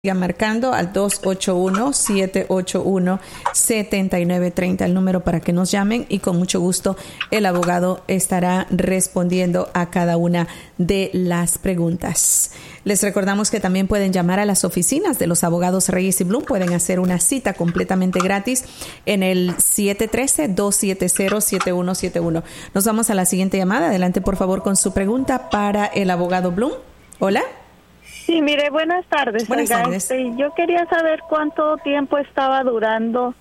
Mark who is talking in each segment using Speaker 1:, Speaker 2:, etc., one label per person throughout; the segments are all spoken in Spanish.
Speaker 1: Siga marcando al 281-781-7930 el número para que nos llamen y con mucho gusto el abogado estará respondiendo a cada una de las preguntas. Les recordamos que también pueden llamar a las oficinas de los abogados Reyes y Blum. Pueden hacer una cita completamente gratis en el 713-270-7171. Nos vamos a la siguiente llamada. Adelante, por favor, con su pregunta para el abogado Blum. Hola.
Speaker 2: Sí, mire, buenas tardes.
Speaker 1: Buenas tardes.
Speaker 2: Yo quería saber cuánto tiempo estaba durando.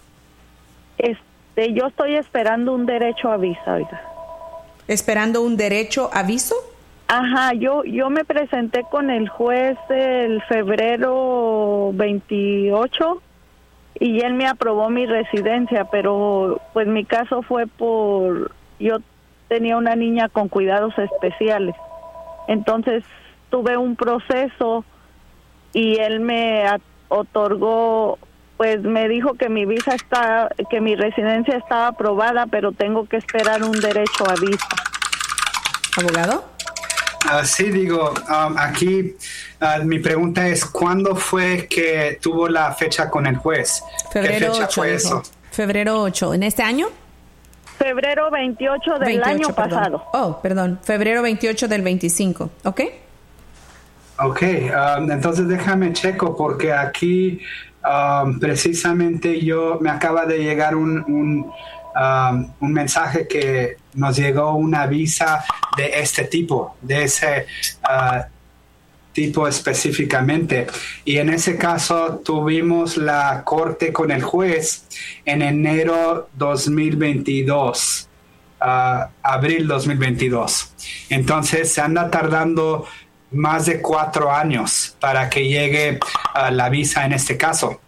Speaker 2: Yo estoy esperando un derecho a visa, oiga.
Speaker 1: ¿Esperando un derecho a aviso?
Speaker 2: Ajá, yo me presenté con el juez el febrero 28 y él me aprobó mi residencia, pero pues mi caso fue yo tenía una niña con cuidados especiales. Entonces tuve un proceso y él me otorgó, pues me dijo que mi residencia estaba aprobada, pero tengo que esperar un derecho a visa.
Speaker 1: ¿Abogado?
Speaker 3: Sí, aquí mi pregunta es, ¿cuándo fue que tuvo la fecha con el juez?
Speaker 1: Febrero
Speaker 3: ¿Qué fecha
Speaker 1: 8,
Speaker 3: fue eso?
Speaker 1: Febrero 8, ¿en este año?
Speaker 2: Febrero 28 del año pasado.
Speaker 1: Perdón, febrero 28 del 25, ¿ok?
Speaker 3: Ok, entonces déjame checo porque aquí precisamente me acaba de llegar un mensaje que nos llegó una visa de este tipo, de ese tipo específicamente. Y en ese caso tuvimos la corte con el juez en enero 2022, abril 2022. Entonces se anda tardando más de 4 años para que llegue la visa en este caso.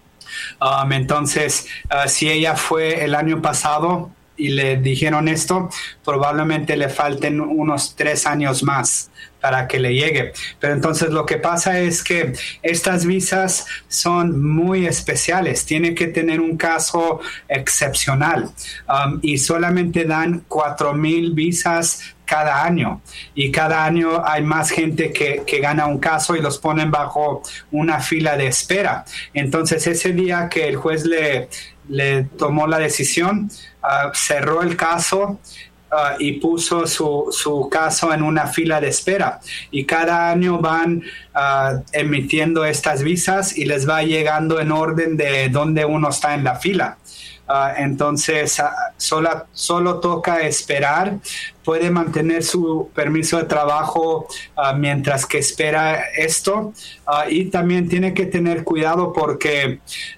Speaker 3: Entonces, si ella fue el año pasado y le dijeron esto, probablemente le falten unos 3 años más para que le llegue. Pero entonces lo que pasa es que estas visas son muy especiales. Tiene que tener un caso excepcional y solamente dan 4,000 visas cada año, y cada año hay más gente que gana un caso y los ponen bajo una fila de espera. Entonces ese día que el juez le tomó la decisión, cerró el caso y puso su caso en una fila de espera, y cada año van emitiendo estas visas y les va llegando en orden de donde uno está en la fila. Entonces solo toca esperar. Puede mantener su permiso de trabajo mientras que espera esto, y también tiene que tener cuidado porque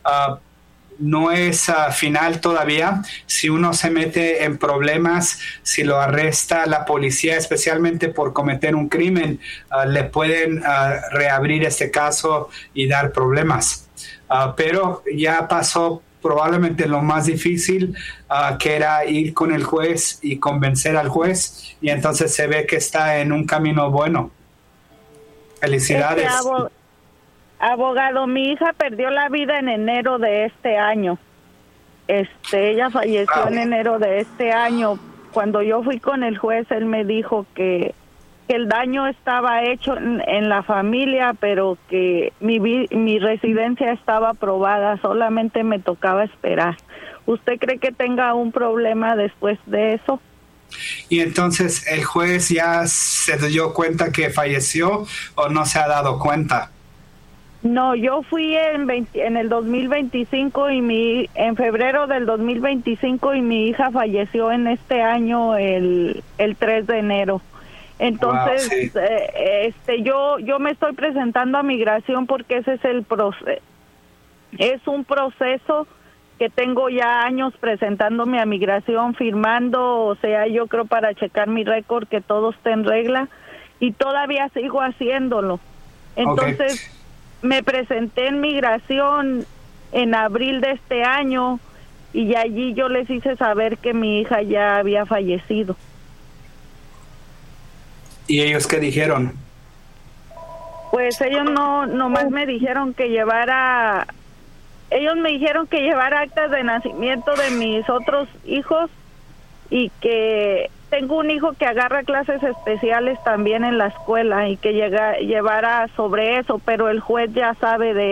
Speaker 3: no es final todavía. Si uno se mete en problemas, si lo arresta la policía, especialmente por cometer un crimen, le pueden reabrir este caso y dar problemas. Pero ya pasó probablemente lo más difícil, que era ir con el juez y convencer al juez, y entonces se ve que está en un camino bueno. Felicidades.
Speaker 2: Abogado, mi hija perdió la vida en enero de este año. Ella falleció en enero de este año. Cuando yo fui con el juez, él me dijo que el daño estaba hecho en la familia, pero que mi residencia estaba aprobada, solamente me tocaba esperar. ¿Usted cree que tenga un problema después de eso?
Speaker 3: Y entonces, ¿el juez ya se dio cuenta que falleció o no se ha dado cuenta?
Speaker 2: No, yo fui en el 2025 en febrero del 2025, y mi hija falleció en este año el 3 de enero. Entonces, wow, sí. Yo me estoy presentando a migración porque ese es el proceso. Es un proceso que tengo ya años presentándome a migración, firmando, o sea, yo creo para checar mi récord que todo esté en regla, y todavía sigo haciéndolo. Entonces, me presenté en migración en abril de este año, y allí yo les hice saber que mi hija ya había fallecido.
Speaker 3: ¿Y ellos qué dijeron?
Speaker 2: Pues ellos nomás me dijeron que llevara actas de nacimiento de mis otros hijos, y que tengo un hijo que agarra clases especiales también en la escuela y que llevara sobre eso, pero el juez ya sabe de